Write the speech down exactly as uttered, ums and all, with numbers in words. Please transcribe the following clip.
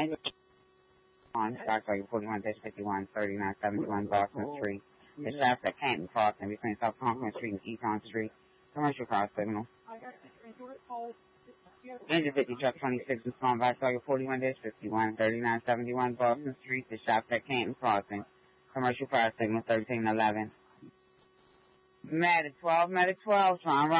Engine on Stockholm forty-one fifty-one thirty-nine seventy-one Boston Street. The shaft at Canton Crossing between South Conklin Street and Econ Street. Commercial car signal. Engine fifty truck twenty-six respond by Stockholm forty-one fifty-one thirty-nine seventy-one Boston Street. The shaft at Canton Crossing. Commercial fire signal thirteen eleven. Medic twelve, Medic twelve, trying